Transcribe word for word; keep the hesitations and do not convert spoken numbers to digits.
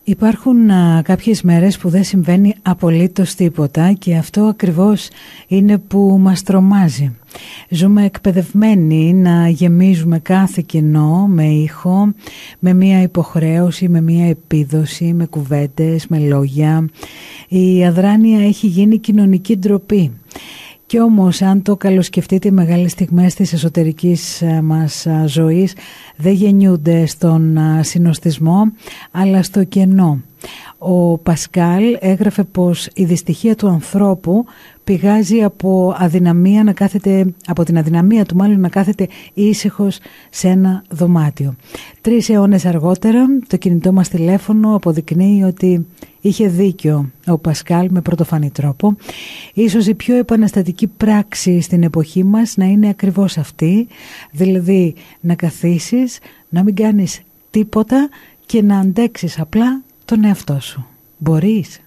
Υπάρχουν α, κάποιες μέρες που δεν συμβαίνει απολύτως τίποτα και αυτό ακριβώς είναι που μας τρομάζει. Ζούμε εκπαιδευμένοι να γεμίζουμε κάθε κενό με ήχο, με μία υποχρέωση, με μία επίδοση, με κουβέντες, με λόγια. Η αδράνεια έχει γίνει κοινωνική ντροπή. Κι όμως αν το καλοσκεφτείτε, οι μεγάλες στιγμές της εσωτερικής μας ζωής δεν γεννιούνται στον συνοστισμό αλλά στο κενό. Ο Πασκάλ έγραφε πως η δυστυχία του ανθρώπου πηγάζει από, αδυναμία να κάθεται, από την αδυναμία του μάλλον να κάθεται ήσυχος σε ένα δωμάτιο. Τρεις αιώνες αργότερα το κινητό μας τηλέφωνο αποδεικνύει ότι είχε δίκιο ο Πασκάλ με πρωτοφανή τρόπο. Ίσως η πιο επαναστατική πράξη στην εποχή μας να είναι ακριβώς αυτή, δηλαδή να καθίσεις, να μην κάνεις τίποτα και να αντέξεις απλά τον εαυτό σου. Μπορείς?